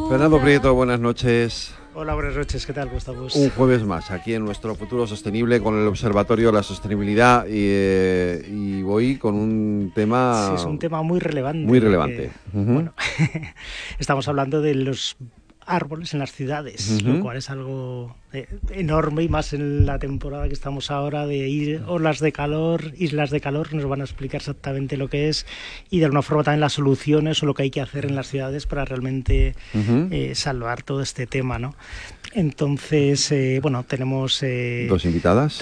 Fernando Prieto, buenas noches. Hola, buenas noches, ¿qué tal? ¿Cómo estamos? Un jueves más aquí en nuestro Futuro Sostenible con el Observatorio de la Sostenibilidad y voy con un tema... Sí, es un tema muy relevante. Muy relevante. Porque, bueno, estamos hablando de los árboles en las ciudades, lo cual es algo enorme, y más en la temporada que estamos ahora de olas de calor, islas de calor, nos van a explicar exactamente lo que es y de alguna forma también las soluciones o lo que hay que hacer en las ciudades para realmente salvar todo este tema, ¿no? Entonces, bueno, tenemos dos invitadas.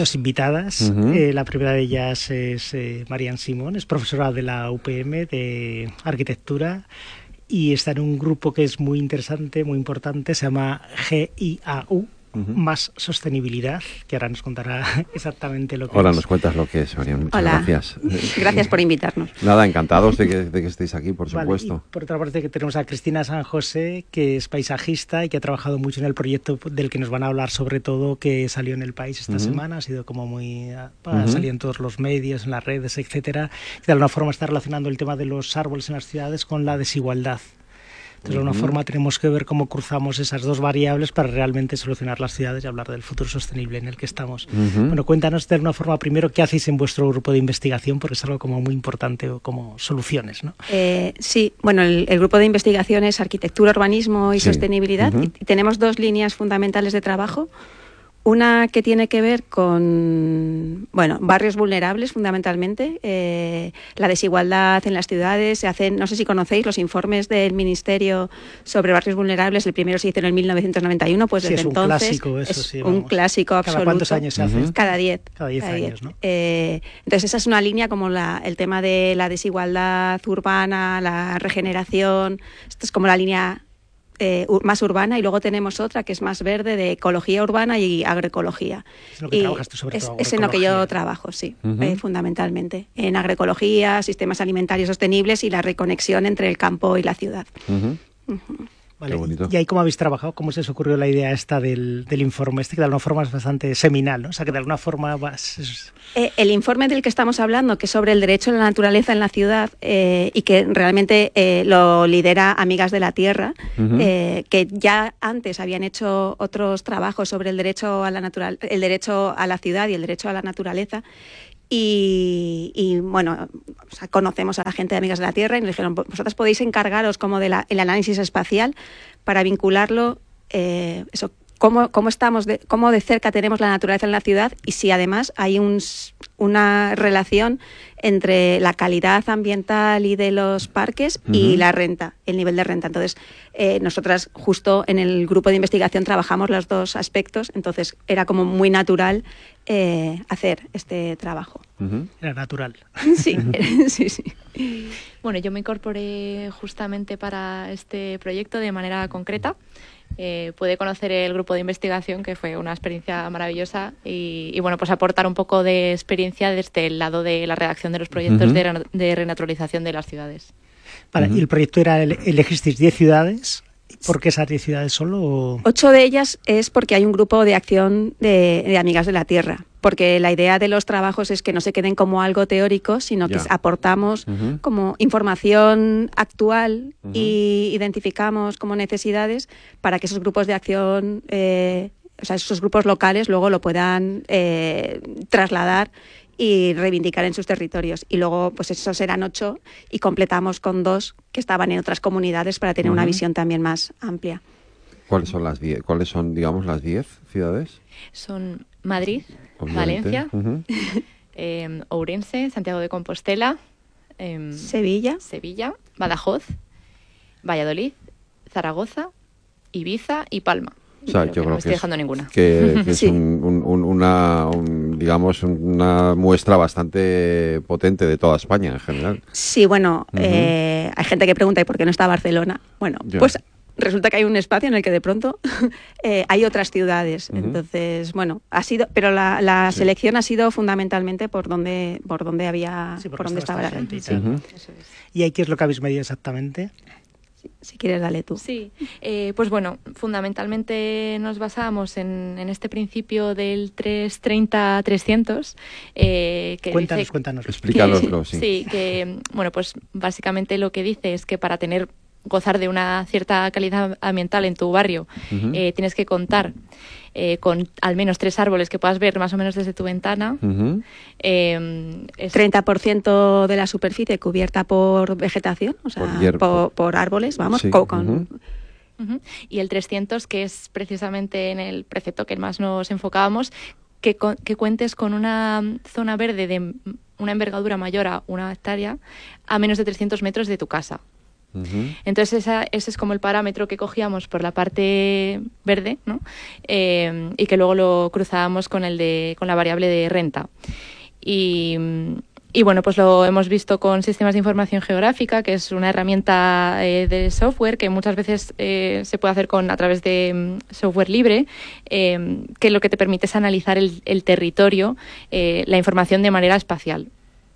La primera de ellas es Marian Simón, es profesora de la UPM de Arquitectura y está en un grupo que es muy interesante, muy importante, se llama GIAU, Más Sostenibilidad, que ahora nos contará exactamente lo que es. Ahora nos cuentas lo que es, Marian. Muchas gracias. Gracias por invitarnos. Nada, encantados de que estéis aquí, por supuesto. Y por otra parte que tenemos a Cristina San José, que es paisajista y que ha trabajado mucho en el proyecto del que nos van a hablar, sobre todo, que salió en El País esta semana, ha sido como muy... ha salido en todos los medios, en las redes, etcétera, y de alguna forma está relacionando el tema de los árboles en las ciudades con la desigualdad. Entonces, de alguna forma tenemos que ver cómo cruzamos esas dos variables para realmente solucionar las ciudades y hablar del futuro sostenible en el que estamos. Bueno, cuéntanos de alguna forma primero qué hacéis en vuestro grupo de investigación, porque es algo como muy importante, como soluciones, ¿no? Sí, bueno, el grupo de investigación es Arquitectura, Urbanismo y Sostenibilidad, y tenemos dos líneas fundamentales de trabajo. Una que tiene que ver con, bueno, barrios vulnerables fundamentalmente, la desigualdad en las ciudades. Se hacen, no sé si conocéis los informes del Ministerio sobre barrios vulnerables. El primero se hizo en el 1991, pues desde entonces es un clásico, eso sí, un clásico absoluto. ¿Cada cuántos años se hace? Cada 10. Cada 10 años, ¿no? Entonces esa es una línea como el tema de la desigualdad urbana, la regeneración. Esto es como la línea más urbana, y luego tenemos otra que es más verde, de ecología urbana y agroecología. Es lo que trabajas tú, sobre todo. Es en lo que yo trabajo, sí, fundamentalmente. En agroecología, sistemas alimentarios sostenibles y la reconexión entre el campo y la ciudad. Vale. ¿Y ahí cómo habéis trabajado? ¿Cómo se os ocurrió la idea esta del informe este, que de alguna forma es bastante seminal, ¿no? O sea, que de alguna forma el informe del que estamos hablando, que es sobre el derecho a la naturaleza en la ciudad, y que realmente lo lidera Amigas de la Tierra, que ya antes habían hecho otros trabajos sobre el derecho a el derecho a la ciudad y el derecho a la naturaleza. Y bueno, o sea, conocemos a la gente de Amigas de la Tierra y nos dijeron, vosotras podéis encargaros como el análisis espacial para vincularlo, cómo de cerca tenemos la naturaleza en la ciudad, y si además hay una relación entre la calidad ambiental y de los parques y la renta, el nivel de renta. Entonces, nosotras justo en el grupo de investigación trabajamos los dos aspectos, entonces era como muy natural hacer este trabajo. Era natural. Sí, sí. Bueno, yo me incorporé justamente para este proyecto de manera concreta. Pude conocer el grupo de investigación, que fue una experiencia maravillosa, y bueno, pues aportar un poco de experiencia desde el lado de la redacción de los proyectos de renaturalización de las ciudades. Vale, y el proyecto era, elegisteis 10 ciudades. ¿Por qué esas 10 ciudades solo? 8 de ellas es porque hay un grupo de acción de Amigas de la Tierra, porque la idea de los trabajos es que no se queden como algo teórico, sino que aportamos como información actual y identificamos como necesidades para que esos grupos de acción, o sea, esos grupos locales luego lo puedan trasladar y reivindicar en sus territorios. Y luego, pues esos eran 8 y completamos con 2 que estaban en otras comunidades para tener una visión también más amplia. ¿Cuáles son las 10? ¿Cuáles son, digamos, las 10 ciudades? Son Madrid, obviamente. Valencia, Ourense, Santiago de Compostela, Sevilla, Badajoz, Valladolid, Zaragoza, Ibiza y Palma. O sea, yo creo no me estoy dejando ninguna. Que es Sí. digamos, una muestra bastante potente de toda España en general. Sí, bueno, hay gente que pregunta ¿y por qué no está Barcelona? Bueno, pues resulta que hay un espacio en el que de pronto hay otras ciudades. Entonces, bueno, pero la selección ha sido fundamentalmente por donde había, por donde estaba la gente. Sí. Eso es. ¿Y ahí qué es lo que habéis medido exactamente? Si quieres, dale tú. Sí, pues bueno, fundamentalmente nos basábamos en este principio del 330-300. Cuéntanos. Explícanoslo, sí. Sí, que bueno, pues básicamente lo que dice es que para tener gozar de una cierta calidad ambiental en tu barrio, tienes que contar con al menos 3 árboles que puedas ver más o menos desde tu ventana. 30% de la superficie cubierta por vegetación, o sea, por árboles, vamos, sí. Y el 300, que es precisamente en el precepto que más nos enfocábamos, que cuentes con una zona verde de una envergadura mayor a 1 hectárea a menos de 300 metros de tu casa. Entonces ese es como el parámetro que cogíamos por la parte verde, ¿no? Y que luego lo cruzábamos con la variable de renta. Y bueno, pues lo hemos visto con sistemas de información geográfica, que es una herramienta de software que muchas veces se puede hacer a través de software libre, que lo que te permite es analizar el territorio, la información de manera espacial.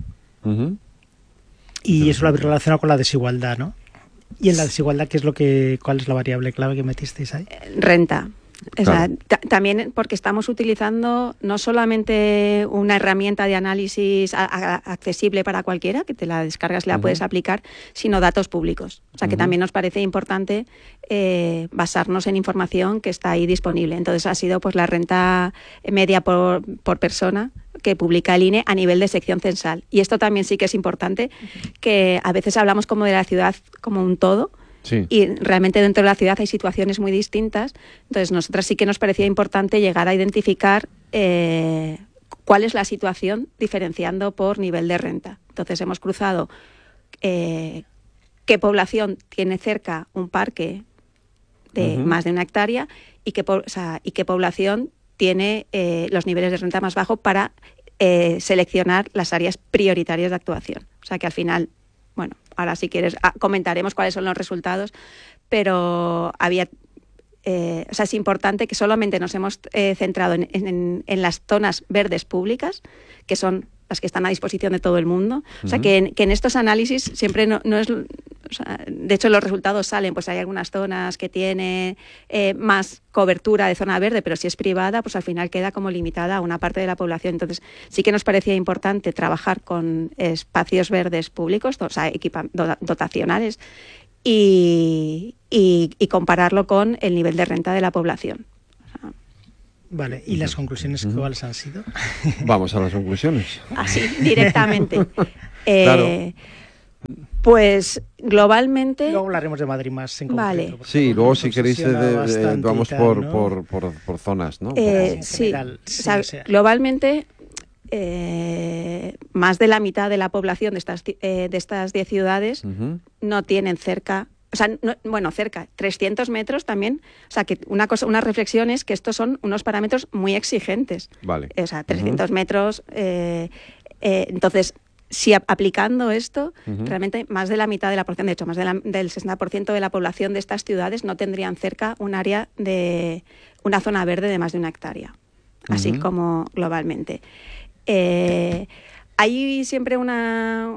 Y eso lo habéis relacionado con la desigualdad, ¿no? Y en la desigualdad, ¿cuál es la variable clave que metisteis ahí? Renta. O sea, Claro. también porque estamos utilizando no solamente una herramienta de análisis accesible para cualquiera, que te la descargas y la puedes aplicar, sino datos públicos. O sea, que también nos parece importante basarnos en información que está ahí disponible. Entonces ha sido pues la renta media por persona que publica el INE a nivel de sección censal. Y esto también sí que es importante, que a veces hablamos como de la ciudad como un todo, Sí. y realmente dentro de la ciudad hay situaciones muy distintas. Entonces, nosotras sí que nos parecía importante llegar a identificar cuál es la situación diferenciando por nivel de renta. Entonces, hemos cruzado qué población tiene cerca un parque de más de 1 hectárea y qué población tiene los niveles de renta más bajos para seleccionar las áreas prioritarias de actuación. O sea, que al final... Bueno, ahora si quieres comentaremos cuáles son los resultados, pero es importante que solamente nos hemos centrado en las zonas verdes públicas, que son las que están a disposición de todo el mundo. O sea, que en estos análisis siempre no es... O sea, de hecho, los resultados salen, pues hay algunas zonas que tienen más cobertura de zona verde, pero si es privada, pues al final queda como limitada a una parte de la población. Entonces, sí que nos parecía importante trabajar con espacios verdes públicos, o sea, dotacionales, y compararlo con el nivel de renta de la población. Vale, ¿y las conclusiones cuáles han sido? Vamos a las conclusiones. Así, directamente. Claro. Pues globalmente... Luego hablaremos de Madrid más en concreto. Vale. Sí, luego si queréis vamos ¿no? por zonas, ¿no? Sí, general, o sea, sí. globalmente más de la mitad de la población de estas 10 ciudades no tienen cerca... O sea, cerca, 300 metros también. O sea, que una reflexión es que estos son unos parámetros muy exigentes. Vale. O sea, 300 metros... entonces, si aplicando esto, realmente más de la mitad de la población, de hecho, más del 60% de la población de estas ciudades no tendrían cerca un área de una zona verde de más de 1 hectárea. Así como globalmente. Hay siempre una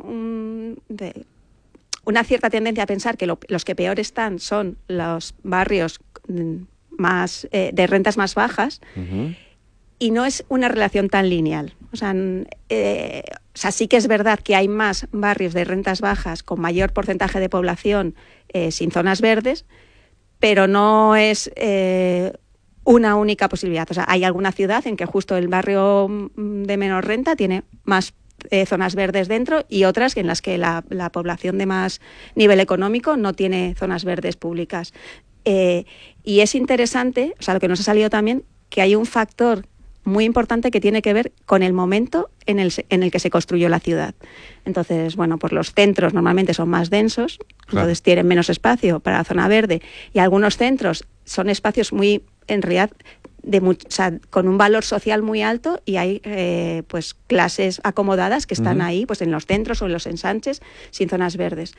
cierta tendencia a pensar que los que peor están son los barrios más de rentas más bajas, y no es una relación tan lineal. O sea, sí que es verdad que hay más barrios de rentas bajas con mayor porcentaje de población sin zonas verdes, pero no es una única posibilidad. O sea, hay alguna ciudad en que justo el barrio de menor renta tiene más zonas verdes dentro, y otras en las que la población de más nivel económico no tiene zonas verdes públicas. Y es interesante, o sea, lo que nos ha salido también, que hay un factor muy importante que tiene que ver con el momento en el que se construyó la ciudad. Entonces, bueno, pues los centros normalmente son más densos, entonces tienen menos espacio para la zona verde, y algunos centros son espacios muy, en realidad, con un valor social muy alto, y hay pues clases acomodadas que están ahí, pues en los centros o en los ensanches, sin zonas verdes.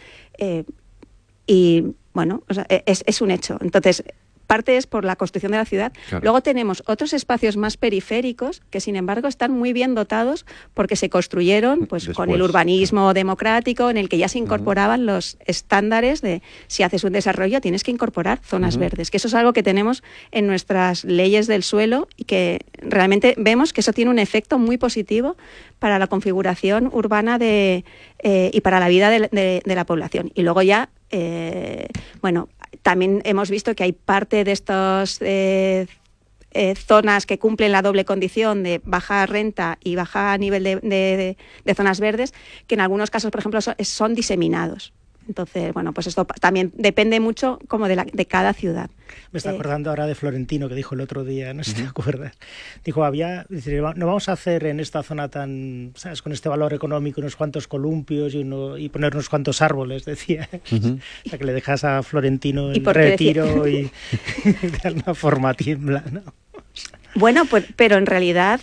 Y bueno, o sea, es un hecho. Entonces, parte es por la construcción de la ciudad. Claro. Luego tenemos otros espacios más periféricos que, sin embargo, están muy bien dotados porque se construyeron pues con el urbanismo democrático, en el que ya se incorporaban los estándares de si haces un desarrollo tienes que incorporar zonas verdes, que eso es algo que tenemos en nuestras leyes del suelo y que realmente vemos que eso tiene un efecto muy positivo para la configuración urbana y para la vida de la población. Y luego ya bueno, también hemos visto que hay parte de estos zonas que cumplen la doble condición de baja renta y baja nivel de zonas verdes, que en algunos casos, por ejemplo, son diseminados. Entonces, bueno, pues esto también depende mucho como de cada ciudad. Me está acordando ahora de Florentino, que dijo el otro día, no sé si te acuerdas. Dijo, dice, no vamos a hacer en esta zona tan, ¿sabes?, con este valor económico unos cuantos columpios y poner unos cuantos árboles, decía. O sea, que le dejas a Florentino en retiro y de alguna forma tiembla, ¿no? Bueno, pues, pero en realidad,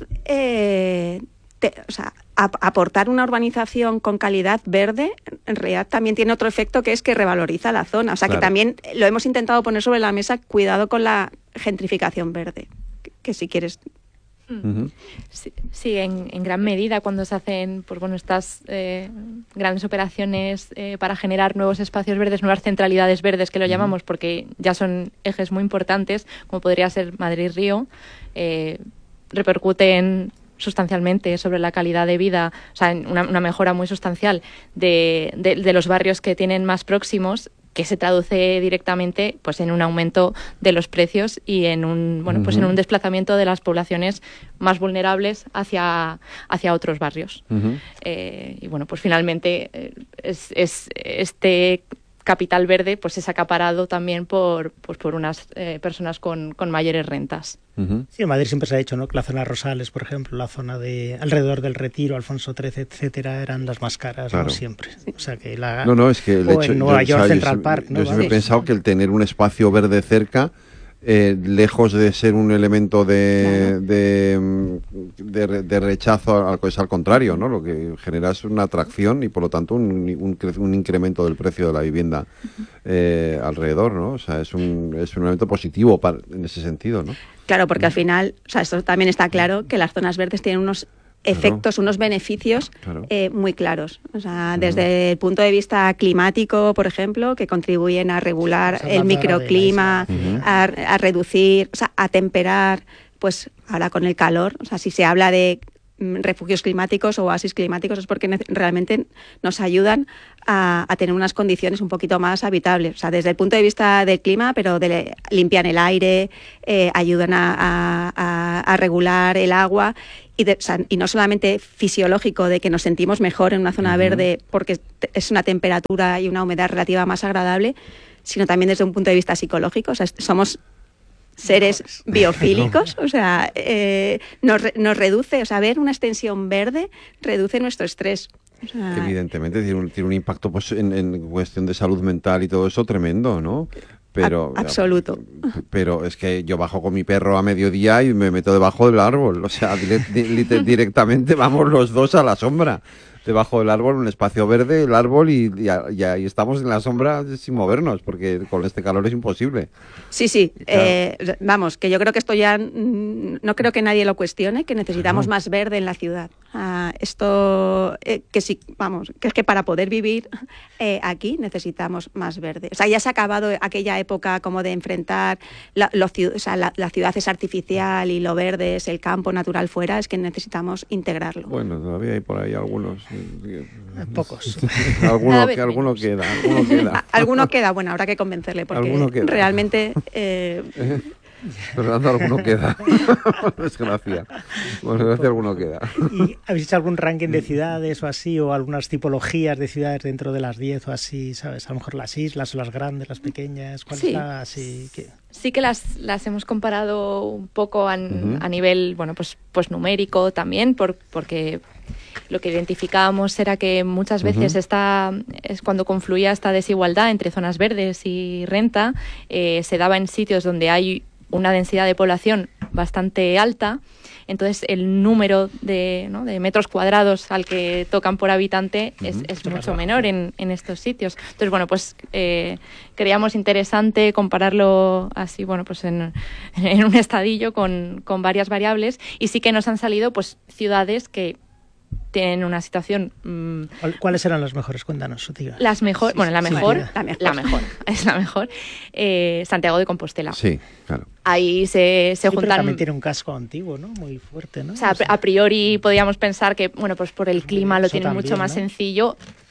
aportar una urbanización con calidad verde, en realidad también tiene otro efecto, que es que revaloriza la zona. O sea, claro, que también lo hemos intentado poner sobre la mesa, cuidado con la gentrificación verde, que si quieres... Sí, en gran medida cuando se hacen pues bueno, estas grandes operaciones para generar nuevos espacios verdes, nuevas centralidades verdes que lo llamamos, porque ya son ejes muy importantes, como podría ser Madrid-Río, repercuten sustancialmente sobre la calidad de vida, o sea, en una mejora muy sustancial de los barrios que tienen más próximos, que se traduce directamente pues en un aumento de los precios y en un pues en un desplazamiento de las poblaciones más vulnerables hacia otros barrios. Y bueno, pues finalmente es este capital verde pues es acaparado también por unas personas con mayores rentas. Sí, en Madrid siempre se ha dicho, ¿no?, que la zona Rosales, por ejemplo, la zona de alrededor del Retiro, Alfonso XIII, etcétera, eran las más caras, claro, ¿no?, siempre. O sea, que es que el hecho, en Nueva York, Central Park, ¿no? Yo siempre he pensado que el tener un espacio verde cerca, lejos de ser un elemento de rechazo, es al contrario, ¿no? Lo que genera es una atracción y por lo tanto un incremento del precio de la vivienda alrededor, ¿no? O sea, es un elemento positivo en ese sentido, ¿no? Claro, porque al final, o sea, esto también está claro, que las zonas verdes tienen unos efectos, unos beneficios muy claros. O sea, desde el punto de vista climático, por ejemplo, que contribuyen a regular el microclima, a reducir, o sea, a temperar, pues ahora con el calor. O sea, si se habla de refugios climáticos o oasis climáticos es porque realmente nos ayudan a tener unas condiciones un poquito más habitables. O sea, desde el punto de vista del clima, pero limpian el aire, ayudan a regular el agua y no solamente fisiológico, de que nos sentimos mejor en una zona verde porque es una temperatura y una humedad relativa más agradable, sino también desde un punto de vista psicológico. O sea, somos seres biofílicos, o sea, nos reduce, o sea, ver una extensión verde reduce nuestro estrés. O sea, evidentemente tiene un impacto pues, en cuestión de salud mental y todo eso tremendo, ¿no? Pero absoluto. Pero es que yo bajo con mi perro a mediodía y me meto debajo del árbol, o sea, directamente vamos los dos a la sombra. Debajo del árbol, un espacio verde, el árbol y ahí estamos en la sombra sin movernos, porque con este calor es imposible. Sí, claro. Vamos, que yo creo que esto ya no creo que nadie lo cuestione, que necesitamos más verde en la ciudad. Esto que sí, vamos, que es que para poder vivir aquí necesitamos más verde. O sea, ya se ha acabado aquella época como de enfrentar la ciudad es artificial y lo verde es el campo natural fuera, es que necesitamos integrarlo. Bueno, todavía hay por ahí algunos. Pocos. Alguno queda. Alguno queda, bueno, habrá que convencerle, porque realmente... Fernando, alguno queda. Desgracia. Por desgracia, alguno queda. ¿Y habéis hecho algún ranking de ciudades o así, o algunas tipologías de ciudades dentro de las 10 o así, ¿sabes? A lo mejor las islas o las grandes, las pequeñas. ¿Cuál está así? Sí que las hemos comparado un poco a nivel, bueno, pues numérico también, porque lo que identificábamos era que muchas veces es cuando confluía esta desigualdad entre zonas verdes y renta, se daba en sitios donde hay una densidad de población bastante alta, entonces el número de metros cuadrados al que tocan por habitante es mucho menor en estos sitios. Entonces, bueno, pues creíamos interesante compararlo así, bueno, pues en un estadillo con varias variables, y sí que nos han salido pues ciudades que tienen una situación... ¿Cuáles eran las mejores? Cuéntanos, tío. Las mejores, bueno, la mejor es la mejor. Santiago de Compostela. Sí, claro. Ahí se juntaron... Pero también tiene un casco antiguo, ¿no? Muy fuerte, ¿no? O sea, a priori podríamos pensar que, bueno, pues por el clima lo tienen mucho más sencillo,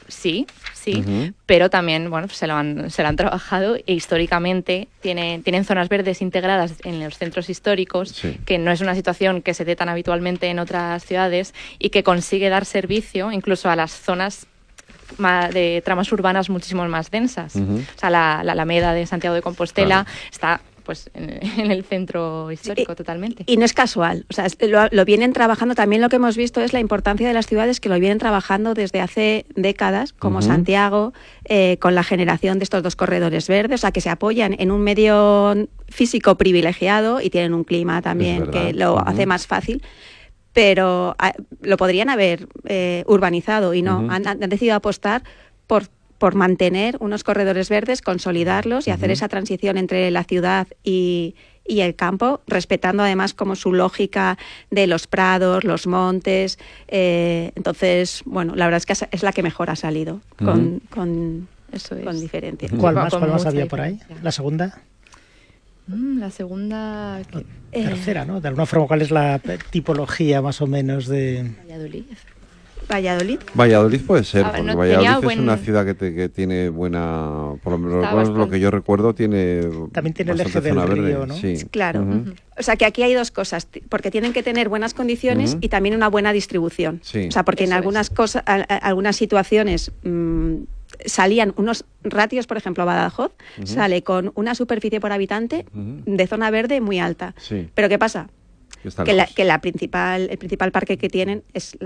sí, pero también, bueno, pues se lo han trabajado e históricamente tienen zonas verdes integradas en los centros históricos, que no es una situación que se dé tan habitualmente en otras ciudades y que consigue dar servicio incluso a las zonas de tramas urbanas muchísimo más densas. O sea, la Alameda de Santiago de Compostela está pues en el centro histórico totalmente. Y no es casual, o sea, lo vienen trabajando. También lo que hemos visto es la importancia de las ciudades, que lo vienen trabajando desde hace décadas, como Santiago, con la generación de estos 2 corredores verdes, o sea, que se apoyan en un medio físico privilegiado y tienen un clima también que lo hace más fácil. Pero lo podrían haber urbanizado y no, han decidido apostar por mantener unos corredores verdes, consolidarlos y hacer esa transición entre la ciudad y el campo, respetando además como su lógica de los prados, los montes. Entonces, bueno, la verdad es que es la que mejor ha salido, con diferencia. ¿Cuál más había por ahí? ¿La segunda? La segunda... tercera, ¿no? De alguna forma, ¿cuál es la tipología más o menos de...? Valladolid puede ser, porque Valladolid es una ciudad que tiene buena, por lo menos lo que yo recuerdo, también tiene el eje del río, ¿no? Sí. Claro. O sea, que aquí hay 2 cosas, porque tienen que tener buenas condiciones y también una buena distribución. Sí. O sea, porque en algunas situaciones salían unos ratios, por ejemplo, Badajoz sale con una superficie por habitante de zona verde muy alta. Sí. Pero ¿qué pasa? Que el principal parque que tienen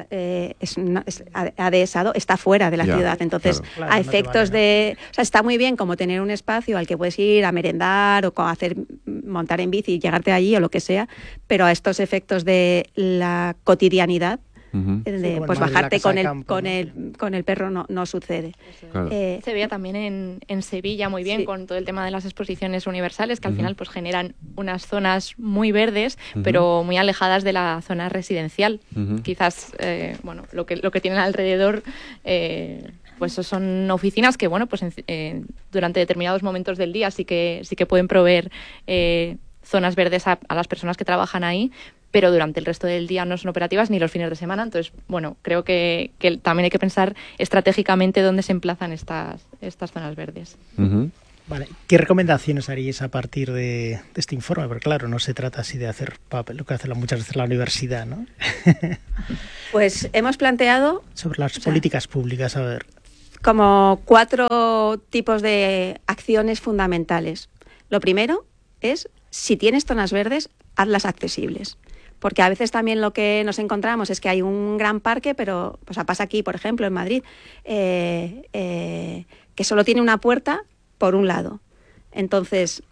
ha dehesado, está fuera de la ciudad. Entonces, a efectos de... O sea, está muy bien como tener un espacio al que puedes ir a merendar o montar en bici y llegarte allí o lo que sea, pero a estos efectos de la cotidianidad, pues bajarte con el perro no sucede. Claro. Se veía también en Sevilla muy bien con todo el tema de las exposiciones universales, que al final pues generan unas zonas muy verdes, pero muy alejadas de la zona residencial. Quizás lo que tienen alrededor pues son oficinas que bueno, pues durante determinados momentos del día sí que pueden proveer zonas verdes a las personas que trabajan ahí, pero durante el resto del día no son operativas ni los fines de semana. Entonces, bueno, creo que también hay que pensar estratégicamente dónde se emplazan estas zonas verdes. Vale, ¿qué recomendaciones haríais a partir de este informe? Porque claro, no se trata así de hacer papel, lo que hace muchas veces la universidad, ¿no? Pues hemos planteado... Sobre las políticas públicas, a ver. Como 4 tipos de acciones fundamentales. Lo primero es, si tienes zonas verdes, hazlas accesibles. Porque a veces también lo que nos encontramos es que hay un gran parque, pero pasa aquí, por ejemplo, en Madrid, que solo tiene una puerta por un lado. Entonces,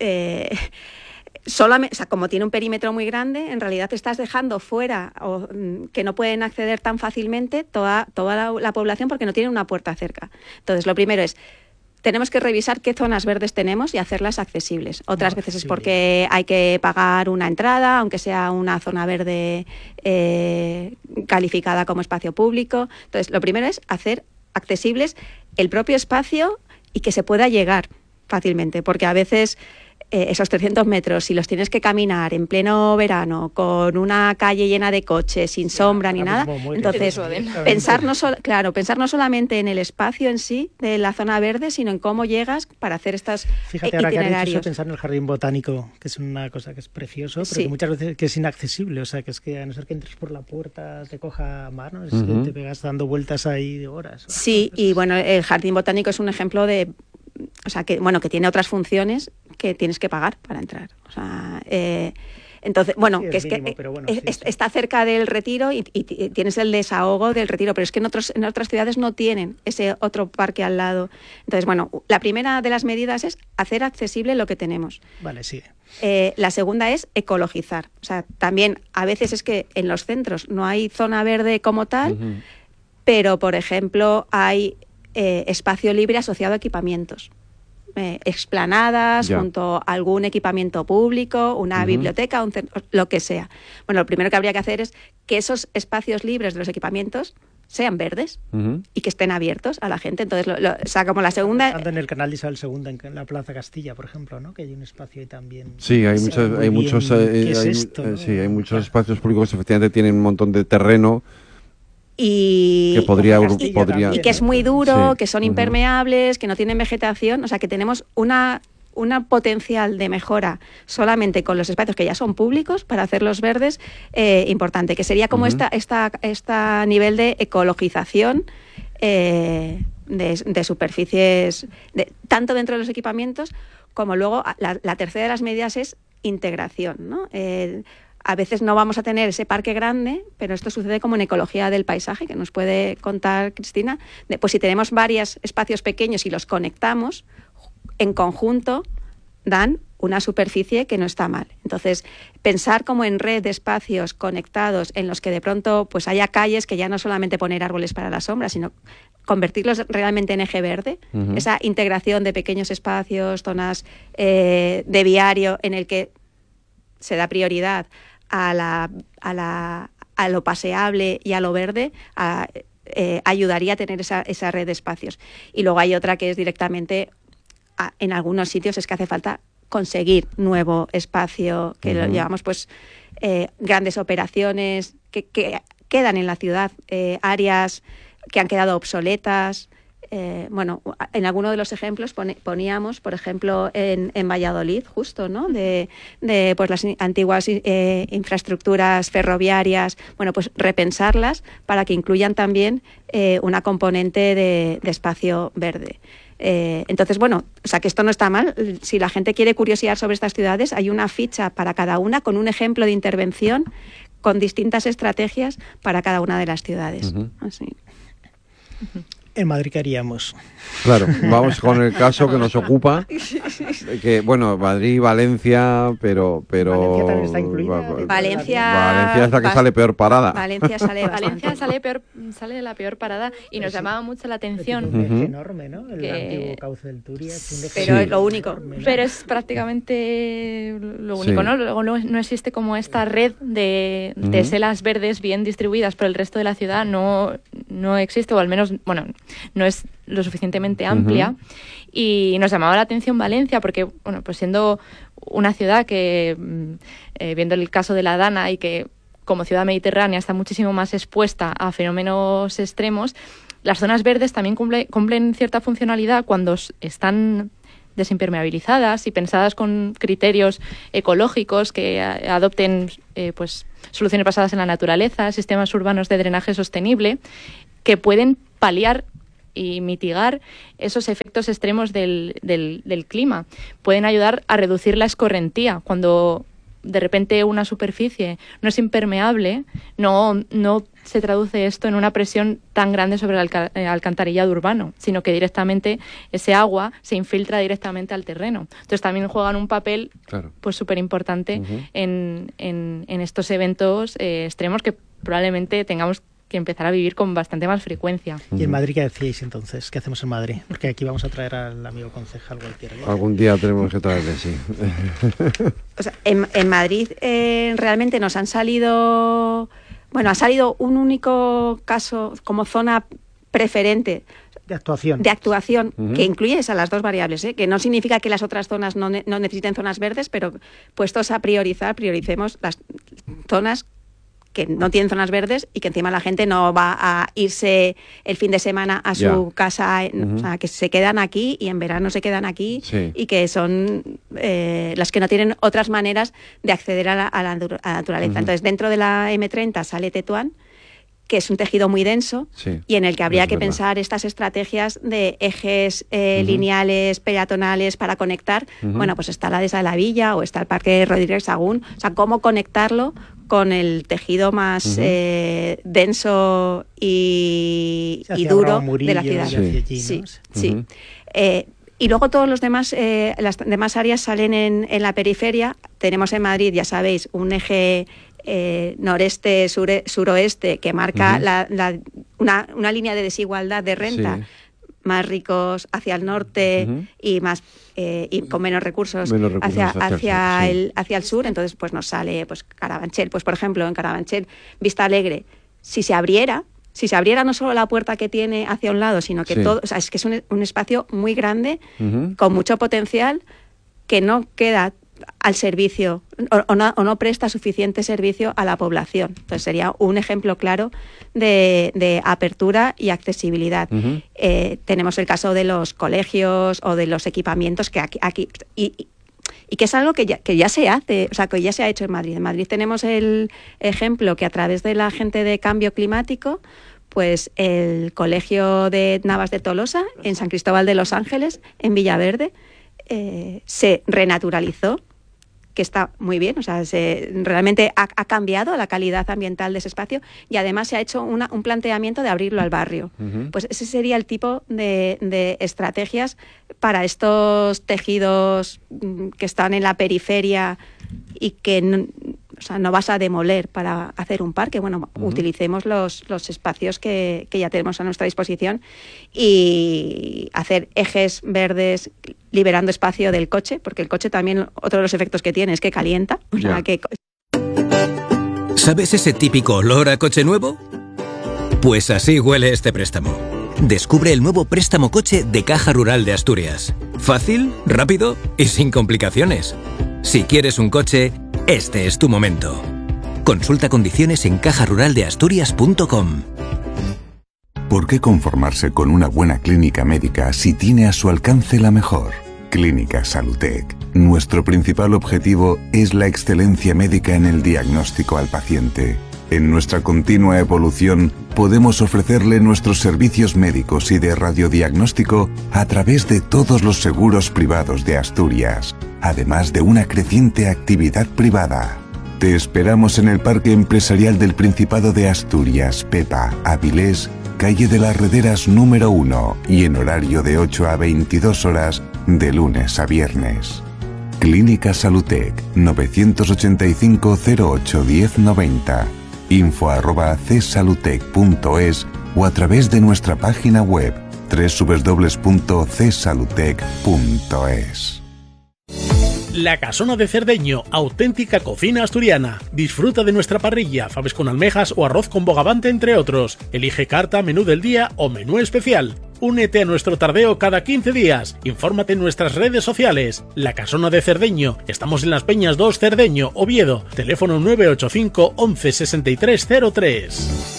como tiene un perímetro muy grande, en realidad te estás dejando fuera que no pueden acceder tan fácilmente toda la población porque no tienen una puerta cerca. Entonces, lo primero es, tenemos que revisar qué zonas verdes tenemos y hacerlas accesibles. Otras veces es porque hay que pagar una entrada, aunque sea una zona verde calificada como espacio público. Entonces, lo primero es hacer accesibles el propio espacio y que se pueda llegar fácilmente, porque a veces esos 300 metros, si los tienes que caminar en pleno verano, con una calle llena de coches, sin sombra ni nada, entonces pensar no solamente en el espacio en sí de la zona verde, sino en cómo llegas para hacer estas Fíjate, ahora itinerarios. Que has dicho pensar en el jardín botánico, que es una cosa que es precioso, pero que muchas veces que es inaccesible, o sea, que es que a no ser que entres por la puerta, te coja mano, te pegas dando vueltas ahí de horas. Sí, y bueno, el jardín botánico es un ejemplo de... O sea, que tiene otras funciones que tienes que pagar para entrar. O sea, entonces, bueno, sí, que es mínimo, que está cerca del Retiro y tienes el desahogo del Retiro, pero es que en otras ciudades no tienen ese otro parque al lado. Entonces, bueno, la primera de las medidas es hacer accesible lo que tenemos. Vale, sí. La segunda es ecologizar. O sea, también a veces es que en los centros no hay zona verde como tal, pero, por ejemplo, hay... espacio libre asociado a equipamientos, explanadas, junto a algún equipamiento público, una biblioteca, lo que sea. Bueno, lo primero que habría que hacer es que esos espacios libres de los equipamientos sean verdes y que estén abiertos a la gente. Entonces, o sea, como la segunda... En el canal de Isabel II, en la Plaza Castilla, por ejemplo, ¿no? Que hay un espacio ahí también... Sí, hay muchos espacios públicos que efectivamente tienen un montón de terreno. y que que es muy duro, sí. que son impermeables, que no tienen vegetación, o sea que tenemos una potencial de mejora solamente con los espacios que ya son públicos para hacerlos verdes importante, que sería como esta nivel de ecologización de superficies, tanto dentro de los equipamientos como luego la tercera de las medidas es integración, ¿no? A veces no vamos a tener ese parque grande, pero esto sucede como en ecología del paisaje, que nos puede contar Cristina. Pues si tenemos varios espacios pequeños y los conectamos, en conjunto dan una superficie que no está mal. Entonces, pensar como en red de espacios conectados en los que de pronto pues haya calles que ya no solamente poner árboles para la sombra, sino convertirlos realmente en eje verde, esa integración de pequeños espacios, zonas de viario en el que se da prioridad a lo paseable y a lo verde, ayudaría a tener esa red de espacios. Y luego hay otra que es directamente, en algunos sitios es que hace falta conseguir nuevo espacio, que lo llevamos pues grandes operaciones que quedan en la ciudad, áreas que han quedado obsoletas. Bueno, en alguno de los ejemplos poníamos, por ejemplo, en Valladolid, justo, ¿no? De pues las antiguas infraestructuras ferroviarias, bueno, pues repensarlas para que incluyan también una componente de espacio verde. Entonces, bueno, o sea que esto no está mal. Si la gente quiere curiosear sobre estas ciudades, hay una ficha para cada una con un ejemplo de intervención con distintas estrategias para cada una de las ciudades. Así. En Madrid, ¿qué haríamos? Claro, vamos con el caso que nos ocupa, que bueno, Madrid, Valencia, pero Valencia también está incluida. Valencia es la que sale peor parada. Valencia sale la peor parada y nos llamaba mucho la atención. Es enorme, ¿no? El antiguo cauce del Turia. Pero es lo único. Pero es prácticamente lo único, ¿no? Luego no existe como esta red de selas verdes bien distribuidas por el resto de la ciudad, no existe, o al menos, bueno, no es lo suficientemente amplia. Y nos llamaba la atención Valencia porque, bueno, pues siendo una ciudad que, viendo el caso de la Dana y que como ciudad mediterránea está muchísimo más expuesta a fenómenos extremos, las zonas verdes también cumplen cierta funcionalidad cuando están desimpermeabilizadas y pensadas con criterios ecológicos que adopten pues soluciones basadas en la naturaleza, sistemas urbanos de drenaje sostenible, que pueden paliar y mitigar esos efectos extremos del clima. Pueden ayudar a reducir la escorrentía. Cuando de repente una superficie no es impermeable, no se traduce esto en una presión tan grande sobre el alcantarillado urbano, sino que directamente ese agua se infiltra directamente al terreno. Entonces también juegan un papel pues súper importante en estos eventos extremos que probablemente tengamos que empezar a vivir con bastante más frecuencia. ¿Y en Madrid qué decíais entonces? ¿Qué hacemos en Madrid? Porque aquí vamos a traer al amigo concejal cualquiera. Algún día tenemos que traerle, sí. O sea, en Madrid realmente nos han salido... Bueno, ha salido un único caso como zona preferente de actuación que incluye esas las dos variables, que no significa que las otras zonas no necesiten zonas verdes, pero puestos a priorizar, prioricemos las zonas que no tienen zonas verdes y que encima la gente no va a irse el fin de semana a su casa, o sea, que se quedan aquí y en verano se quedan aquí y que son las que no tienen otras maneras de acceder a la naturaleza. Entonces, dentro de la M30 sale Tetuán, que es un tejido muy denso y en el que habría que pensar estas estrategias de ejes lineales, peatonales para conectar. Bueno, pues está la dehesa de la Villa o está el Parque Rodríguez Sagún. O sea, cómo conectarlo con el tejido más denso y duro de la ciudad. Y luego todos los demás, las demás áreas salen en la periferia. Tenemos en Madrid, ya sabéis, un eje noreste, suroeste, que marca una línea de desigualdad de renta. Más ricos hacia el norte y más y con menos recursos hacia el sur. Entonces pues nos sale pues Carabanchel, pues por ejemplo en Carabanchel, Vista Alegre, si se abriera no solo la puerta que tiene hacia un lado, sino que todo, o sea, es que es un espacio muy grande con mucho potencial que no queda al servicio o no presta suficiente servicio a la población. Entonces sería un ejemplo claro de apertura y accesibilidad. Uh-huh. Tenemos el caso de los colegios o de los equipamientos que aquí y que es algo que ya se hace, o sea, que ya se ha hecho en Madrid. En Madrid tenemos el ejemplo que a través de la gente de Cambio Climático, pues el Colegio de Navas de Tolosa, en San Cristóbal de los Ángeles, en Villaverde, se renaturalizó, que está muy bien, o sea, realmente ha cambiado la calidad ambiental de ese espacio y además se ha hecho un planteamiento de abrirlo al barrio. Uh-huh. Pues ese sería el tipo de estrategias para estos tejidos que están en la periferia y que no vas a demoler para hacer un parque. Bueno, uh-huh. Utilicemos los espacios que ya tenemos a nuestra disposición y hacer ejes verdes liberando espacio del coche, porque el coche también, otro de los efectos que tiene es que calienta. O sea, ¿Sabes ese típico olor a coche nuevo? Pues así huele este préstamo. Descubre el nuevo préstamo coche de Caja Rural de Asturias. Fácil, rápido y sin complicaciones. Si quieres un coche, este es tu momento. Consulta condiciones en cajaruraldeasturias.com. ¿Por qué conformarse con una buena clínica médica si tiene a su alcance la mejor? Clínica Salutec. Nuestro principal objetivo es la excelencia médica en el diagnóstico al paciente. En nuestra continua evolución, podemos ofrecerle nuestros servicios médicos y de radiodiagnóstico a través de todos los seguros privados de Asturias, además de una creciente actividad privada. Te esperamos en el Parque Empresarial del Principado de Asturias, Pepa, Avilés, calle de las Rederas número 1 y en horario de 8 a 22 horas de lunes a viernes. Clínica Salutec, 985 08 1090, info@csalutec.es o a través de nuestra página web www.csalutec.es. La Casona de Cerdeño, auténtica cocina asturiana. Disfruta de nuestra parrilla, faves con almejas o arroz con bogavante, entre otros. Elige carta, menú del día o menú especial. Únete a nuestro tardeo cada 15 días. Infórmate en nuestras redes sociales. La Casona de Cerdeño. Estamos en Las Peñas 2, Cerdeño, Oviedo. Teléfono 985 11 63 03.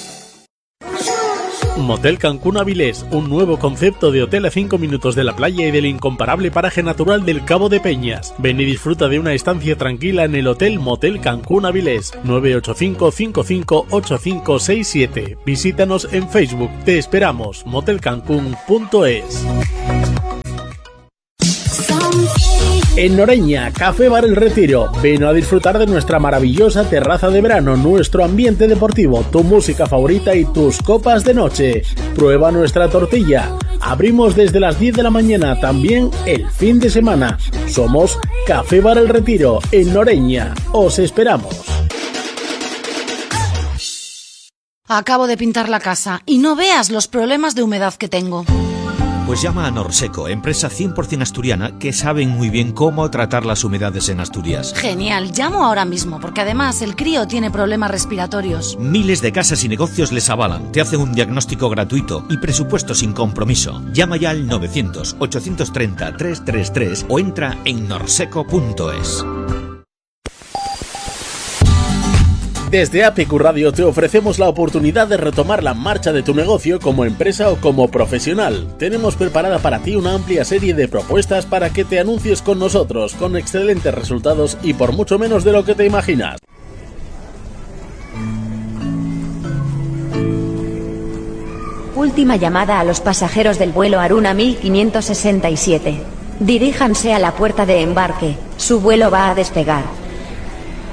Motel Cancún Avilés, un nuevo concepto de hotel a 5 minutos de la playa y del incomparable paraje natural del Cabo de Peñas. Ven y disfruta de una estancia tranquila en el Hotel Motel Cancún Avilés, 985 55 8567. Visítanos en Facebook. Te esperamos. motelcancún.es. En Noreña, Café Bar El Retiro. Ven a disfrutar de nuestra maravillosa terraza de verano, nuestro ambiente deportivo, tu música favorita y tus copas de noche. Prueba nuestra tortilla. Abrimos desde las 10 de la mañana, también el fin de semana. Somos Café Bar El Retiro, en Noreña. Os esperamos. Acabo de pintar la casa y no veas los problemas de humedad que tengo. Pues llama a Norseco, empresa 100% asturiana que saben muy bien cómo tratar las humedades en Asturias. Genial, llamo ahora mismo porque además el crío tiene problemas respiratorios. Miles de casas y negocios les avalan, te hacen un diagnóstico gratuito y presupuesto sin compromiso. Llama ya al 900-830-333 o entra en norseco.es. Desde APQ Radio te ofrecemos la oportunidad de retomar la marcha de tu negocio como empresa o como profesional. Tenemos preparada para ti una amplia serie de propuestas para que te anuncies con nosotros, con excelentes resultados y por mucho menos de lo que te imaginas. Última llamada a los pasajeros del vuelo Aruna 1567. Diríjanse a la puerta de embarque, su vuelo va a despegar.